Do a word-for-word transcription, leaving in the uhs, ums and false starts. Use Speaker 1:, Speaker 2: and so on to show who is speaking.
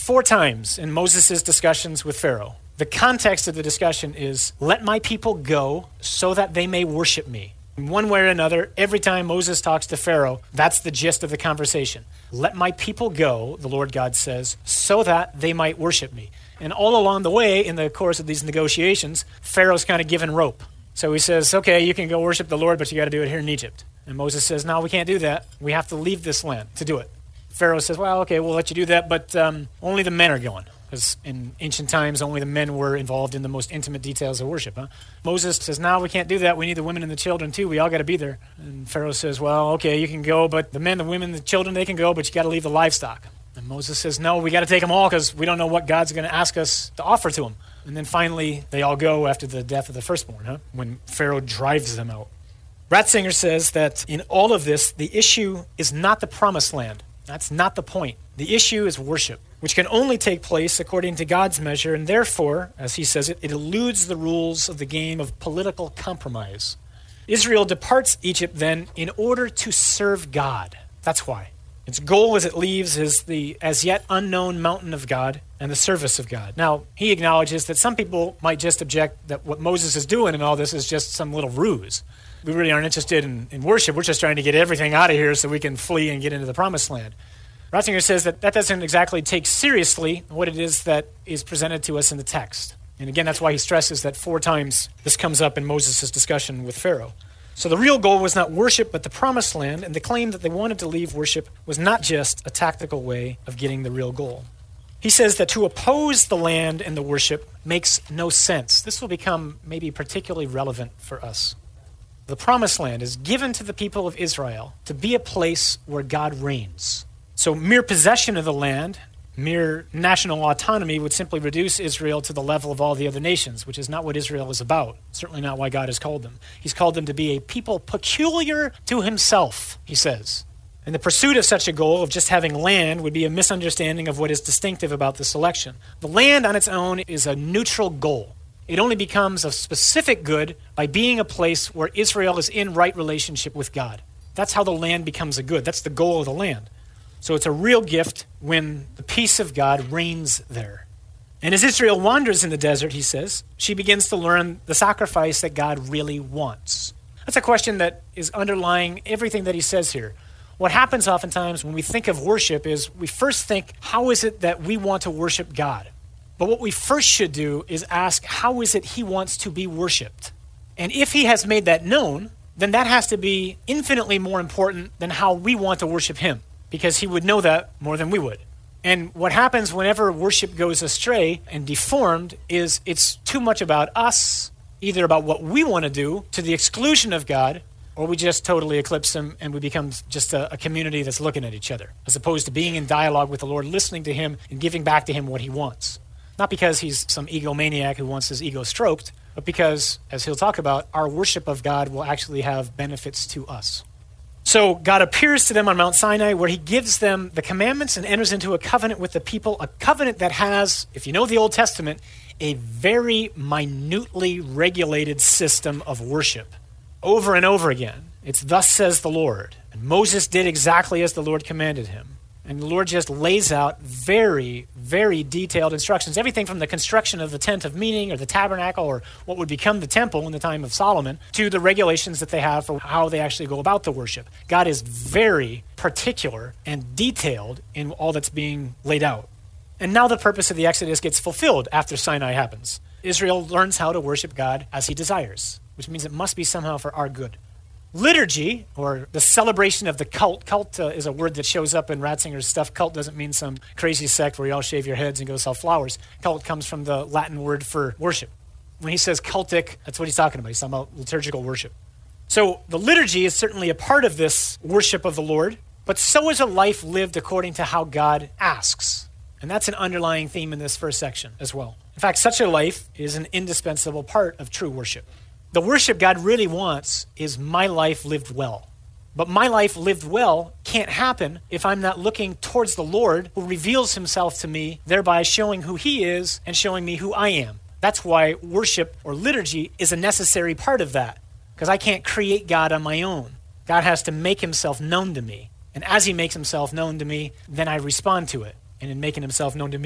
Speaker 1: Four times in Moses' discussions with Pharaoh, the context of the discussion is, let my people go so that they may worship me. In one way or another, every time Moses talks to Pharaoh, that's the gist of the conversation. Let my people go, the Lord God says, so that they might worship me. And all along the way, in the course of these negotiations, Pharaoh's kind of given rope. So he says, okay, you can go worship the Lord, but you got to do it here in Egypt. And Moses says, no, we can't do that. We have to leave this land to do it. Pharaoh says, well, okay, we'll let you do that, but um, only the men are going. Because in ancient times, only the men were involved in the most intimate details of worship. Huh? Moses says, no, we can't do that. We need the women and the children too. We all got to be there. And Pharaoh says, well, okay, you can go, but the men, the women, the children, they can go, but you got to leave the livestock. And Moses says, no, we got to take them all because we don't know what God's going to ask us to offer to them. And then finally, they all go after the death of the firstborn, huh? When Pharaoh drives them out. Ratzinger says that in all of this, the issue is not the promised land. That's not the point. The issue is worship, which can only take place according to God's measure, and therefore, as he says it, it eludes the rules of the game of political compromise. Israel departs Egypt then in order to serve God. That's why. Its goal as it leaves is the as yet unknown mountain of God and the service of God. Now, he acknowledges that some people might just object that what Moses is doing in all this is just some little ruse. We really aren't interested in, in worship. We're just trying to get everything out of here so we can flee and get into the promised land. Ratzinger says that that doesn't exactly take seriously what it is that is presented to us in the text. And again, that's why he stresses that four times this comes up in Moses' discussion with Pharaoh. So the real goal was not worship, but the promised land, and the claim that they wanted to leave worship was not just a tactical way of getting the real goal. He says that to oppose the land and the worship makes no sense. This will become maybe particularly relevant for us. The promised land is given to the people of Israel to be a place where God reigns. So mere possession of the land, mere national autonomy would simply reduce Israel to the level of all the other nations, which is not what Israel is about. Certainly not why God has called them. He's called them to be a people peculiar to himself, he says. And the pursuit of such a goal of just having land would be a misunderstanding of what is distinctive about the selection. The land on its own is a neutral goal. It only becomes a specific good by being a place where Israel is in right relationship with God. That's how the land becomes a good. That's the goal of the land. So it's a real gift when the peace of God reigns there. And as Israel wanders in the desert, he says, she begins to learn the sacrifice that God really wants. That's a question that is underlying everything that he says here. What happens oftentimes when we think of worship is we first think, how is it that we want to worship God? But what we first should do is ask, how is it he wants to be worshiped? And if he has made that known, then that has to be infinitely more important than how we want to worship him, because he would know that more than we would. And what happens whenever worship goes astray and deformed is it's too much about us, either about what we want to do to the exclusion of God, or we just totally eclipse him and we become just a, a community that's looking at each other, as opposed to being in dialogue with the Lord, listening to him and giving back to him what he wants. Not because he's some egomaniac who wants his ego stroked, but because, as he'll talk about, our worship of God will actually have benefits to us. So God appears to them on Mount Sinai where he gives them the commandments and enters into a covenant with the people, a covenant that has, if you know the Old Testament, a very minutely regulated system of worship. Over and over again, it's thus says the Lord. And Moses did exactly as the Lord commanded him. And the Lord just lays out very, very detailed instructions, everything from the construction of the tent of meeting or the tabernacle or what would become the temple in the time of Solomon to the regulations that they have for how they actually go about the worship. God is very particular and detailed in all that's being laid out. And now the purpose of the Exodus gets fulfilled after Sinai happens. Israel learns how to worship God as he desires, which means it must be somehow for our good. Liturgy, or the celebration of the cult. Cult uh, is a word that shows up in Ratzinger's stuff. Cult doesn't mean some crazy sect where you all shave your heads and go sell flowers. Cult comes from the Latin word for worship. When he says cultic, that's what he's talking about. He's talking about liturgical worship. So the liturgy is certainly a part of this worship of the Lord, but so is a life lived according to how God asks. And that's an underlying theme in this first section as well. In fact, such a life is an indispensable part of true worship. The worship God really wants is my life lived well. But my life lived well can't happen if I'm not looking towards the Lord who reveals himself to me, thereby showing who he is and showing me who I am. That's why worship or liturgy is a necessary part of that, because I can't create God on my own. God has to make himself known to me. And as he makes himself known to me, then I respond to it. And in making himself known to me,